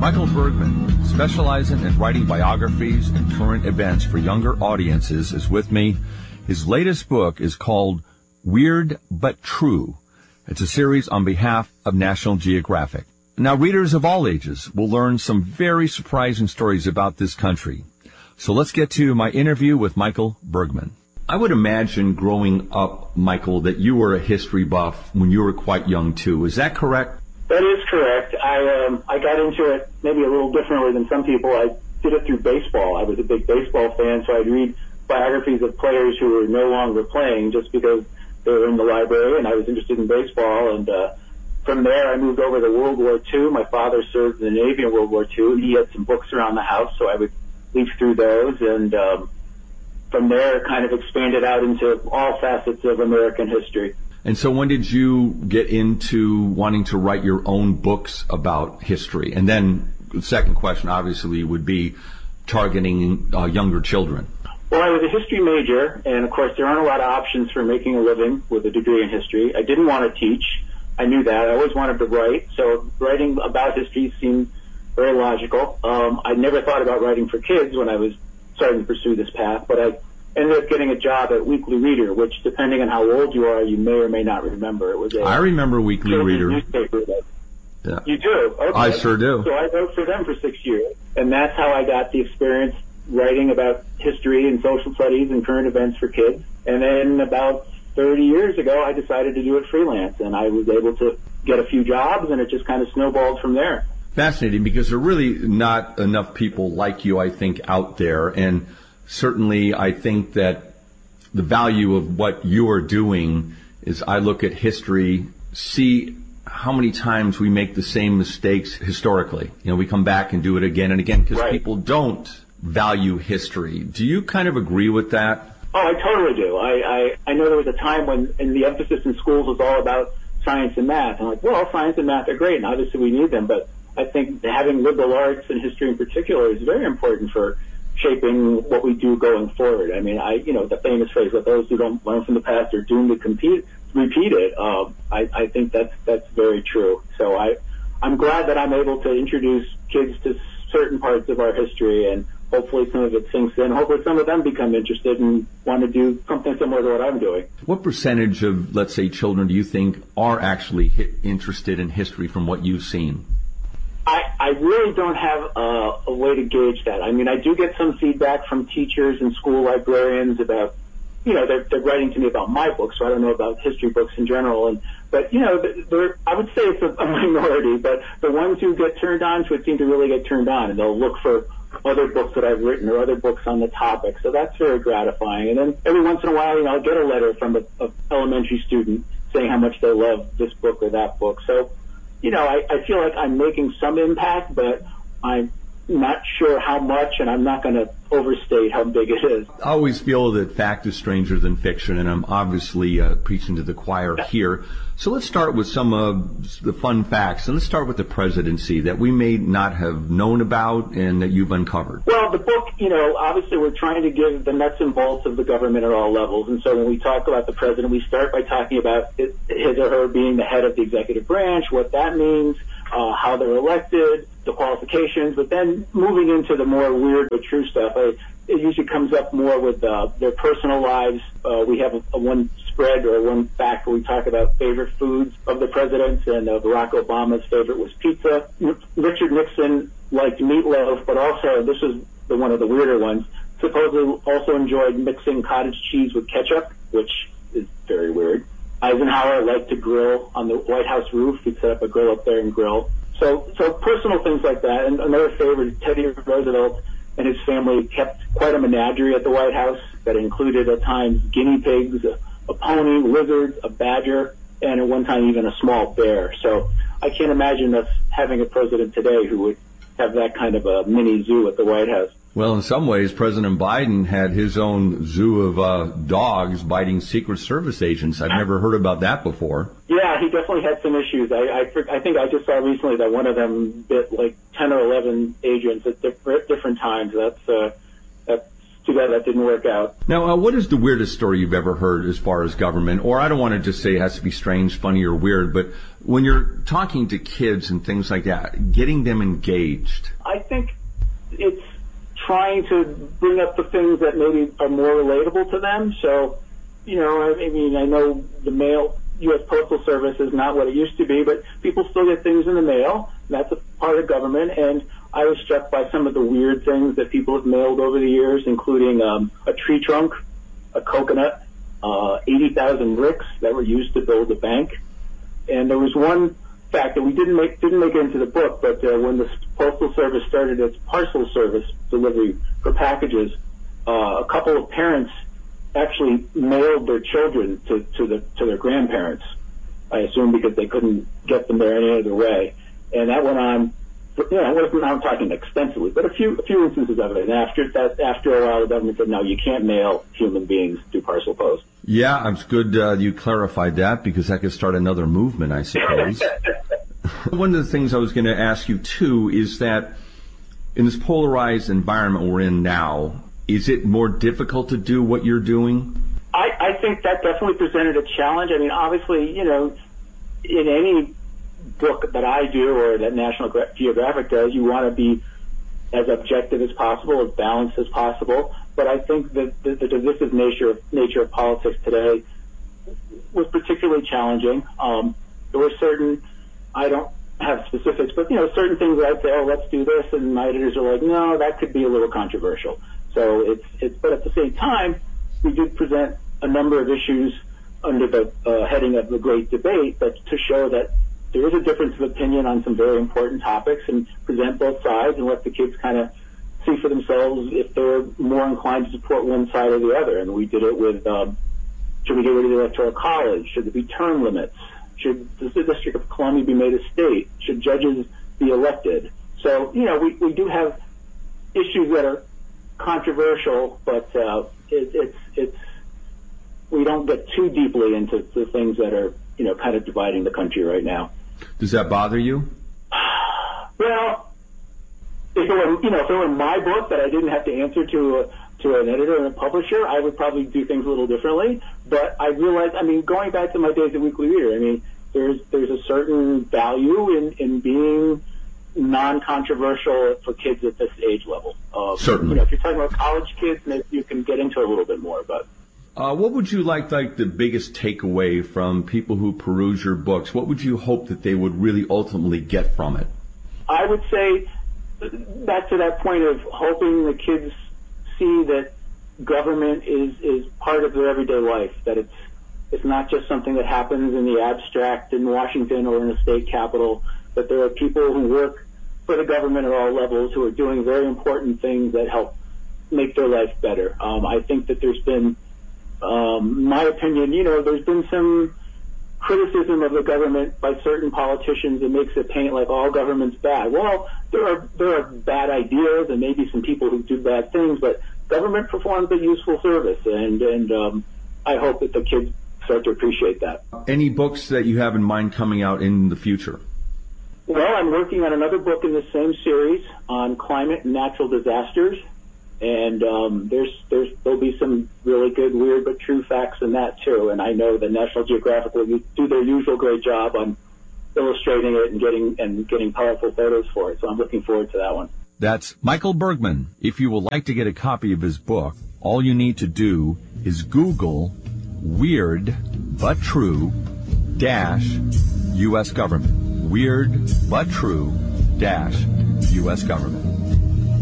Michael Bergman, specializing in writing biographies and current events for younger audiences, is with me. His latest book is called Weird But True. It's a series on behalf of National Geographic. Now, readers of all ages will learn some very surprising stories about this country. So let's get to my interview with Michael Bergman. I would imagine growing up, Michael, that you were a history buff when you were quite young, too. Is that correct? That is correct. I got into it maybe a little differently than some people. I did it through baseball. I was a big baseball fan, so I'd read biographies of players who were no longer playing just because they were in the library, and I was interested in baseball. And from there, I moved over to World War II. My father served in the Navy in World War II. He had some books around the house, so I would leaf through those. And from there, kind of expanded out into all facets of American history. And so when did you get into wanting to write your own books about history? And then the second question, obviously, would be targeting younger children. Well, I was a history major, and of course there aren't a lot of options for making a living with a degree in history. I didn't want to teach. I knew that. I always wanted to write, so writing about history seemed very logical. I never thought about writing for kids when I was starting to pursue this path, but I ended up getting a job at Weekly Reader, which, depending on how old you are, you may or may not remember. It was I remember Weekly Reader. Newspaper. Yeah. You do? Okay. I sure do. So I wrote for them for 6 years, and that's how I got the experience writing about history and social studies and current events for kids. And then about 30 years ago, I decided to do it freelance, and I was able to get a few jobs, and it just kind of snowballed from there. Fascinating, because there are really not enough people like you, I think, out there. And certainly I think that the value of what you are doing is I look at history, see how many times we make the same mistakes historically. You know, we come back and do it again and again because people don't value history. Do you kind of agree with that? Oh, I totally do. I know there was a time when the emphasis in schools was all about science and math. I'm like, well, science and math are great, and obviously we need them, but I think having liberal arts and history in particular is very important for shaping what we do going forward. I mean, the famous phrase that those who don't learn from the past are doomed to repeat it. I think that's very true. So I'm glad that I'm able to introduce kids to certain parts of our history, and hopefully some of it sinks in. Hopefully some of them become interested and want to do something similar to what I'm doing. What percentage of, let's say, children do you think are actually interested in history from what you've seen? I really don't have a way to gauge that. I mean, I do get some feedback from teachers and school librarians about, they're writing to me about my books, so I don't know about history books in general. But I would say it's a minority, but the ones who get turned on to it seem to really get turned on, and they'll look for other books that I've written or other books on the topic. So that's very gratifying. And then every once in a while, I'll get a letter from an elementary student saying how much they love this book or that book. So, I feel like I'm making some impact, but I'm not sure how much, and I'm not going to overstate how big it is. I always feel that fact is stranger than fiction, and I'm obviously preaching to the choir here. So let's start with some of the fun facts, and let's start with the presidency that we may not have known about and that you've uncovered. Well, the book, obviously we're trying to give the nuts and bolts of the government at all levels, and so when we talk about the president, we start by talking about his or her being the head of the executive branch, what that means, how they're elected, the qualifications, but then moving into the more weird but true stuff, it usually comes up more with their personal lives. We have one spread or one fact where we talk about favorite foods of the presidents, and Barack Obama's favorite was pizza. Richard Nixon liked meatloaf, but also, this was one of the weirder ones, supposedly also enjoyed mixing cottage cheese with ketchup, which is very weird. Eisenhower liked to grill on the White House roof. He'd set up a grill up there and grill. So personal things like that. And another favorite, Teddy Roosevelt and his family kept quite a menagerie at the White House that included at times guinea pigs, a pony, lizards, a badger, and at one time even a small bear. So I can't imagine us having a president today who would have that kind of a mini zoo at the White House. Well, in some ways, President Biden had his own zoo of dogs biting Secret Service agents. I've never heard about that before. Yeah, he definitely had some issues. I think I just saw recently that one of them bit like 10 or 11 agents at different times. That's too bad that didn't work out. Now, what is the weirdest story you've ever heard as far as government? Or I don't want to just say it has to be strange, funny, or weird, but when you're talking to kids and things like that, getting them engaged. I think it's trying to bring up the things that maybe are more relatable to them. So, you know, I mean, I know the mail, U.S. Postal Service is not what it used to be, but people still get things in the mail. That's a part of government, and I was struck by some of the weird things that people have mailed over the years, including a tree trunk, a coconut, 80,000 bricks that were used to build a bank. And there was one fact that we didn't make it into the book, but when the Postal Service started its parcel service delivery for packages, a couple of parents actually mailed their children to their grandparents, I assume because they couldn't get them there any other way. And that went on, I'm talking extensively, but a few instances of it. And after a while, the government said, no, you can't mail human beings through parcel post. Yeah, it's good you clarified that, because that could start another movement, I suppose. One of the things I was going to ask you, too, is that in this polarized environment we're in now, is it more difficult to do what you're doing? I think that definitely presented a challenge. I mean, obviously, you know, in any book that I do or that National Geographic does, you want to be as objective as possible, as balanced as possible. But I think that the divisive nature of politics today was particularly challenging. There were certain, I don't have specifics, but, you know, certain things that I'd say, oh, let's do this, and my editors are like, no, that could be a little controversial. So but at the same time, we did present a number of issues under the heading of the Great Debate, but to show that there is a difference of opinion on some very important topics, and present both sides and let the kids kind of see for themselves if they're more inclined to support one side or the other. And we did it with, should we get rid of the Electoral College? Should there be term limits? Should the District of Columbia be made a state? Should judges be elected? So, you know, we do have issues that are controversial, but we don't get too deeply into the things that are, you know, kind of dividing the country right now. Does that bother you? Well, if it were my book that I didn't have to answer to an editor and a publisher, I would probably do things a little differently. But I realized, I mean, going back to my days at Weekly Reader, I mean, there's a certain value in being non-controversial for kids at this age level. Certainly. You know, if you're talking about college kids, maybe you can get into it a little bit more. But what would you like the biggest takeaway from people who peruse your books? What would you hope that they would really ultimately get from it? I would say back to that point of hoping the kids see that government is part of their everyday life, that it's not just something that happens in the abstract in Washington or in a state capitol, that there are people who work for the government at all levels who are doing very important things that help make their life better. I think that there's been, my opinion, you know, there's been some criticism of the government by certain politicians that makes it paint like all government's bad. Well, there are bad ideas and maybe some people who do bad things, but government performs a useful service, and I hope that the kids start to appreciate that. Any books that you have in mind coming out in the future? Well, I'm working on another book in the same series on climate and natural disasters, and there'll be some really good, weird but true facts in that too. And I know that National Geographic will do their usual great job on illustrating it and getting powerful photos for it. So I'm looking forward to that one. That's Michael Bergman. If you would like to get a copy of his book, all you need to do is Google Weird But True -U.S. Government. Weird But True -U.S. Government.